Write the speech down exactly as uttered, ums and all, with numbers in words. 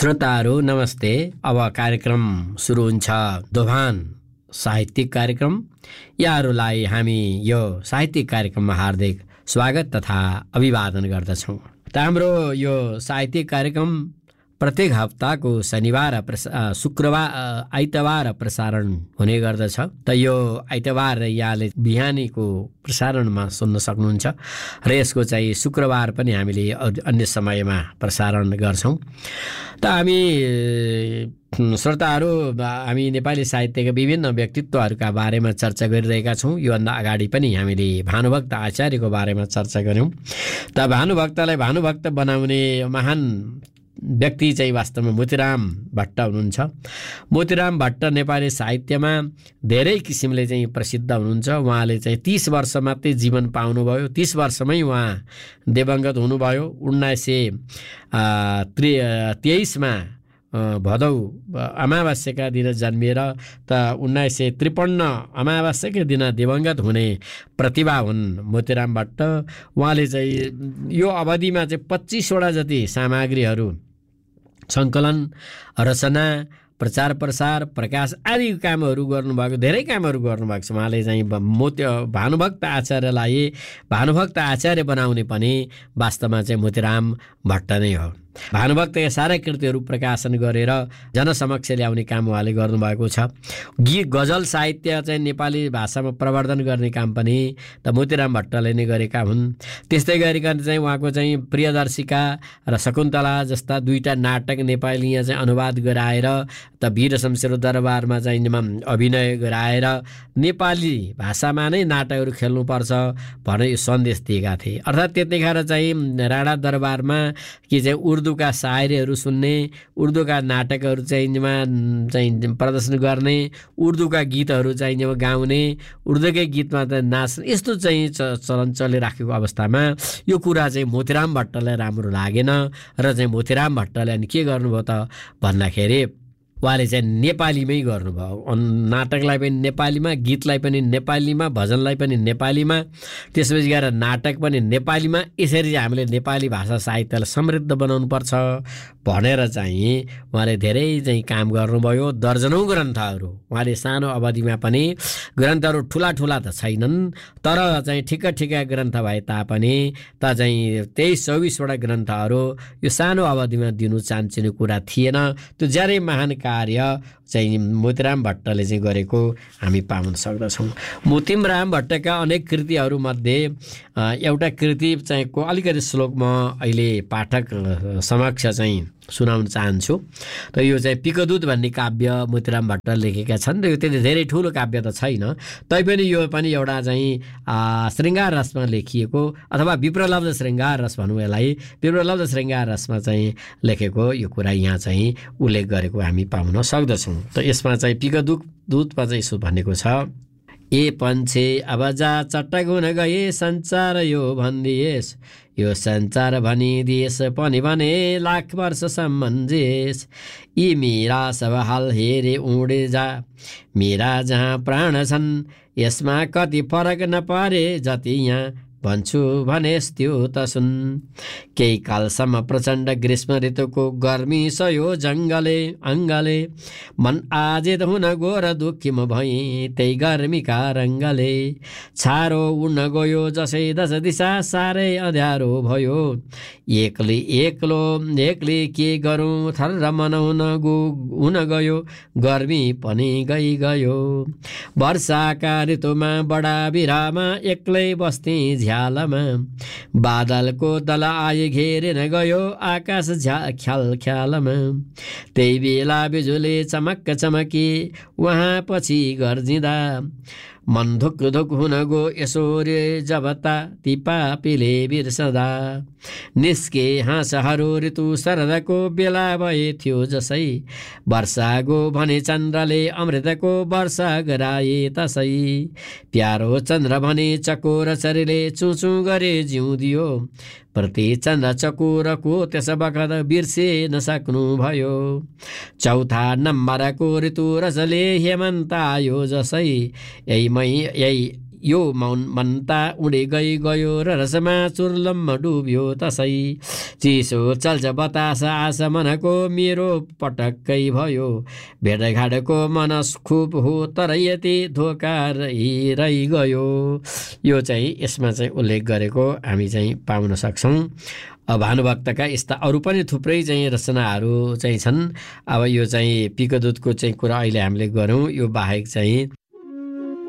श्रोताहरू नमस्ते। अब कार्यक्रम सुरु हुन्छ दोभान साहित्यिक कार्यक्रम। यहाँहरूलाई हामी यो साहित्यिक कार्यक्रममा हार्दिक स्वागत तथा अभिवादन गर्दछौँ। त हाम्रो यो साहित्यिक कार्यक्रम प्रत्येक हप्ताको शनिबार प्रसा शुक्रबार आइतबार प्रसारण हुने गर्दछ। त यो आइतबार यहाँले बिहानीको प्रसारणमा सुन्न सक्नुहुन्छ र यसको चाहिँ शुक्रबार पनि हामीले अन्य समयमा प्रसारण गर्छौँ। त हामी श्रोताहरू हामी नेपाली साहित्यका विभिन्न व्यक्तित्वहरूका बारेमा चर्चा गरिरहेका छौँ। योभन्दा अगाडि पनि हामीले भानुभक्त आचार्यको बारेमा चर्चा गऱ्यौँ। त भानुभक्तलाई भानुभक्त बनाउने महान व्यक्ति चाहिँ वास्तवमा मोतीराम भट्ट हुनुहुन्छ। मोतीराम भट्ट नेपाली साहित्यमा धेरै किसिमले चाहिँ प्रसिद्ध हुनुहुन्छ। उहाँले चाहिँ तीस वर्ष मात्रै जीवन पाउनुभयो। तीस वर्षमै उहाँ दिवंगत हुनुभयो। उन्नाइस सय त्रि तेइसमा भदौ अमावास्याका दिन जन्मिएर त उन्नाइस सय त्रिपन्न अमावास्याकै दिन दिवंगत हुने प्रतिभा हुन् मोतीराम भट्ट। उहाँले चाहिँ यो अवधिमा चाहिँ पच्चिसवटा जति सामग्रीहरू सङ्कलन, रचना, प्रचार प्रसार, प्रकाश आदि कामहरू गर्नुभएको, धेरै कामहरू गर्नुभएको छ। उहाँले चाहिँ मोती भानुभक्त आचार्यलाई भानुभक्त आचार्य बनाउने पनि वास्तवमा चाहिँ मोतीराम भट्ट नै हो। भानुभक्तका सारा कृतिहरू प्रकाशन गरेर जनसमक्ष ल्याउने काम उहाँले गर्नुभएको छ। गीत गजल साहित्य चाहिँ नेपाली भाषामा प्रवर्धन गर्ने काम पनि त मोतीराम भट्टले नै गरेका हुन्। त्यस्तै गरिकन चाहिँ उहाँको चाहिँ प्रियदर्शिका र शकुन्तला जस्ता दुईटा नाटक नेपाली यहाँ चाहिँ अनुवाद गराएर त वीर शमशेरको दरबारमा चाहिँ अभिनय गराएर नेपाली भाषामा नै नाटकहरू खेल्नुपर्छ भनेर यो सन्देश दिएका थिए। अर्थात् त्यतिखेर चाहिँ राणा दरबारमा कि चाहिँ उर्दूका सायरीहरू सुन्ने, उर्दूका नाटकहरू चाहिँ चाहिँ प्रदर्शन गर्ने, उर्दूका गीतहरू चाहिँ गाउने, उर्दूकै गीतमा त नाच्ने, यस्तो चाहिँ चलन चलिराखेको अवस्थामा यो कुरा चाहिँ मोतीराम भट्टलाई राम्रो लागेन र चाहिँ मोतीराम भट्टले अनि के गर्नुभयो त भन्दाखेरि उहाँले चाहिँ नेपालीमै गर्नुभयो। नाटकलाई पनि नेपालीमा, गीतलाई पनि नेपालीमा, भजनलाई पनि नेपालीमा, त्यसपछि गएर नाटक पनि नेपालीमा। यसरी चाहिँ हामीले नेपाली भाषा साहित्यलाई समृद्ध बनाउनुपर्छ भनेर चाहिँ उहाँले धेरै चाहिँ काम गर्नुभयो। दर्जनौँ ग्रन्थहरू उहाँले सानो अवधिमा पनि, ग्रन्थहरू ठुला ठुला त छैनन् तर चाहिँ ठिक्क ठिक्का ग्रन्थ भए तापनि त चाहिँ तेइस चौबिसवटा ग्रन्थहरू यो सानो अवधिमा दिनु चान्चिने कुरा थिएन। त्यो ज्यादै महान कार्य चाहिँ मोतीराम भट्टले चाहिँ गरेको हामी पाउन सक्दछौँ। मोतीराम भट्टका अनेक कृतिहरूमध्ये एउटा कृति चाहिँ को अलिकति श्लोक म अहिले पाठक समक्ष चाहिँ सुनाउन चाहन्छु। त यो चाहिँ पिकदूत भन्ने काव्य मोतीराम भट्टले लेखेका छन् र यो त्यति धेरै ठुलो काव्य त छैन, तैपनि यो पनि एउटा चाहिँ श्रृङ्गार रसमा लेखिएको अथवा विप्रलब्ध श्रृङ्गार रस भनौँ यसलाई, विप्रलब्ध श्रृङ्गार रसमा चाहिँ लेखेको यो कुरा यहाँ चाहिँ उल्लेख गरेको हामी पाउन सक्दछौँ। त यसमा चाहिँ पिकदूत दूतमा चाहिँ यसो भनेको छ, ए पन्छे अब जा चट्टगुन गए सञ्चार यो भनिदिएस्, यो सञ्चार भनिदिएस् पनि भने लाख वर्षसम्म जेस, यी मेरा सब हाल हेरे उडे जा, मेरा जहाँ प्राण छन् यसमा कति फरक नपरे, जति यहाँ भन्छु भनेस् त्यो त सुन। केही कालसम्म प्रचण्ड ग्रीष्म ऋतुको गर्मी सयो जङ्गले अङ्गले, मन आजेत हुन गोर दुःखी म भएँ त्यही गर्मीका रङ्गले, छारो उड्न गयो जसै दश दिशा साह्रै अँध्यारो भयो, एक्लै एक्लो एक्लै के गरौँ थर मनाउन गो हुन गयो, गर्मी पनि गई गयो, वर्षाका ऋतुमा बडा बिरामा एक्लै बस्थे झ्यालमा, बादलको दल आए घेरेन गयो आकाश झ्या ख्याल ख्यालमा, त्यही बेला बिजुली चमक चमकी वहाँ पछि गर्जिँदा, मन धुक धुक हुन गो यसो रे जबता ती पापीले बिर्सदा, निस्के हाँसहरू ऋतु शरदको बेला भए थियो जसै, वर्षा गो भने चन्द्रले अमृतको वर्षा गराए तसै, प्यारो चन्द्र भने चकोर चरीले चुचु गरे जिउँदियो, प्रति चन्द्र चकोरको त्यस बखत बिर्से नसक्नु भयो, चौथा नम्बरको ऋतु रसले हेमन्त आयो जसै, यही मै यही यो मौन मनता उडे गई गयो र रसमा चुर्लम्म डुब्यो तसै चिसो चल्छ बतास आस मनको मेरो पटक्कै भयो भेटघाटको मनस खुब हो तर यति धोका रहि गयो। यो चाहिँ यसमा चाहिँ उल्लेख गरेको हामी चाहिँ पाउन सक्छौँ। भानुभक्तका यस्ता अरू पनि थुप्रै चाहिँ रचनाहरू चाहिँ छन्। अब यो चाहिँ पिकदूतको चाहिँ कुरा अहिले हामीले गऱ्यौँ। यो बाहेक चाहिँ